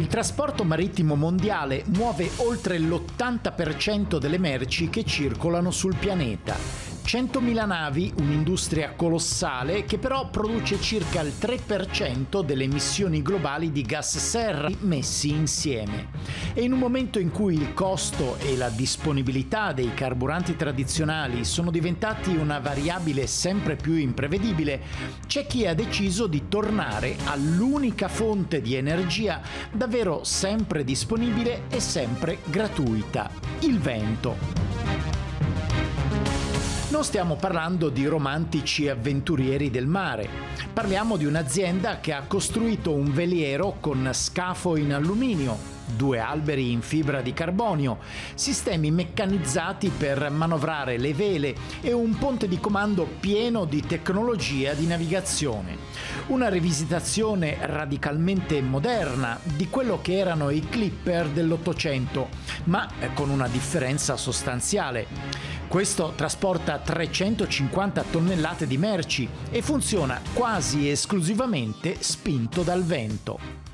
trasporto marittimo mondiale muove oltre l'80% delle merci che circolano sul pianeta. 100.000 navi, un'industria colossale che però produce circa il 3% delle emissioni globali di gas serra messi insieme. E in un momento in cui il costo e la disponibilità dei carburanti tradizionali sono diventati una variabile sempre più imprevedibile, c'è chi ha deciso di tornare all'unica fonte di energia davvero sempre disponibile e sempre gratuita: il vento. Non stiamo parlando di romantici avventurieri del mare. Parliamo di un'azienda che ha costruito un veliero con scafo in alluminio, 2 alberi in fibra di carbonio, sistemi meccanizzati per manovrare le vele e un ponte di comando pieno di tecnologia di navigazione. Una rivisitazione radicalmente moderna di quello che erano i clipper dell'Ottocento, ma con una differenza sostanziale. Questo trasporta 350 tonnellate di merci e funziona quasi esclusivamente spinto dal vento.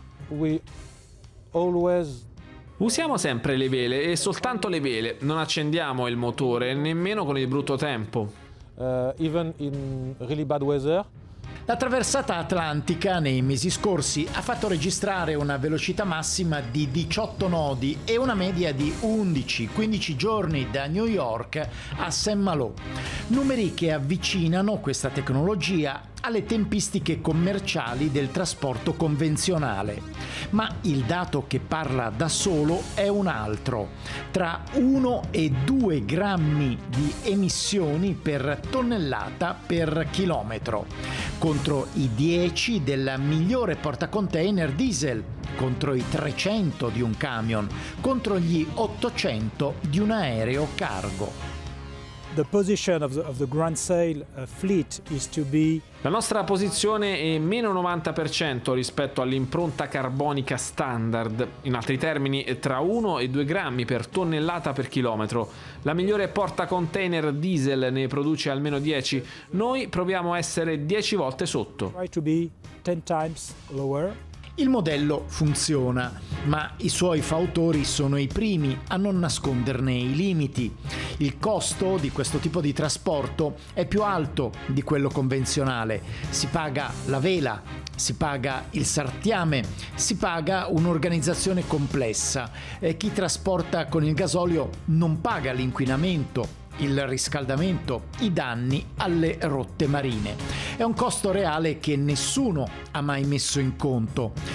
Usiamo sempre le vele e soltanto le vele, non accendiamo il motore nemmeno con il brutto tempo. Even in really bad weather. La traversata atlantica nei mesi scorsi ha fatto registrare una velocità massima di 18 nodi e una media di 11-15 giorni da New York a St. Malo. Numeri che avvicinano questa tecnologia alle tempistiche commerciali del trasporto convenzionale. Ma il dato che parla da solo è un altro: tra 1 e 2 grammi di emissioni per tonnellata per chilometro, contro i 10 del migliore portacontainer diesel, contro i 300 di un camion, contro gli 800 di un aereo cargo. The position of the Grand Sail fleet is to be. La nostra posizione è meno 90% rispetto all'impronta carbonica standard, in altri termini tra 1 e 2 grammi per tonnellata per chilometro. La migliore portacontainer diesel ne produce almeno 10, noi proviamo a essere 10 volte sotto. Try to be 10 times lower. Il modello funziona, ma i suoi fautori sono i primi a non nasconderne i limiti. Il costo di questo tipo di trasporto è più alto di quello convenzionale. Si paga la vela, si paga il sartiame, si paga un'organizzazione complessa. Chi trasporta con il gasolio non paga l'inquinamento, il riscaldamento, i danni alle rotte marine. È un costo reale che nessuno ha mai messo in conto.